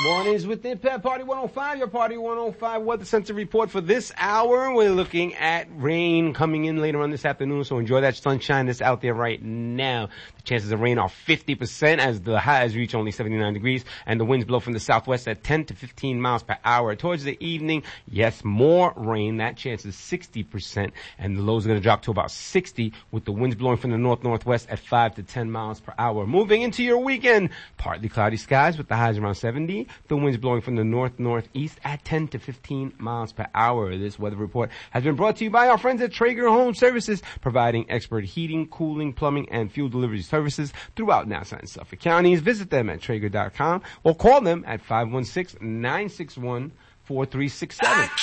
Mornings with Impact Party 105, your Party 105 Weather Center report for this hour. We're looking at rain coming in later on this afternoon, so enjoy that sunshine that's out there right now. The chances of rain are 50% as the highs reach only 79 degrees, and the winds blow from the southwest at 10 to 15 miles per hour. Towards the evening, yes, more rain. That chance is 60%, and the lows are going to drop to about 60 with the winds blowing from the north-northwest at 5 to 10 miles per hour. Moving into your weekend, partly cloudy skies with the highs around 70. The winds blowing from the north-northeast at 10 to 15 miles per hour. This weather report has been brought to you by our friends at Traeger Home Services, providing expert heating, cooling, plumbing, and fuel delivery services throughout Nassau and Suffolk counties. Visit them at Traeger.com or call them at 516-961-4367.